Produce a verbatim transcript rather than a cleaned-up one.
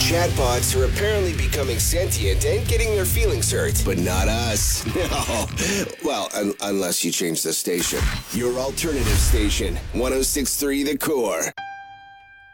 Chatbots are apparently becoming sentient and getting their feelings hurt, but not us. No. Well, un- unless you change the station. Your alternative station, one oh six point three The Core.